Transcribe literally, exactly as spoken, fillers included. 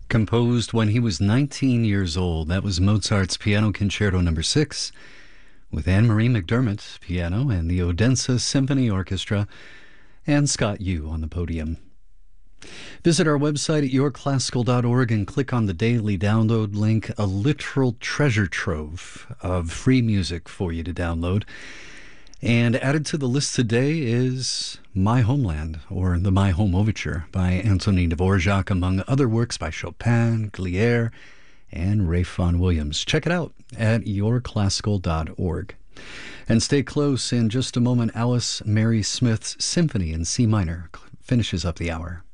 Composed when he was nineteen years old. That was Mozart's Piano Concerto Number Six, with Anne-Marie McDermott, piano, and the Odense Symphony Orchestra, and Scott Yu on the podium. Visit our website at your classical dot org and click on the daily download link, a literal treasure trove of free music for you to download. And added to the list today is My Homeland, or the My Home Overture by Antonin Dvorak, among other works by Chopin, Glier, and Ralph Vaughan Williams. Check it out at your classical dot org. And stay close. In just a moment, Alice Mary Smith's Symphony in C minor finishes up the hour.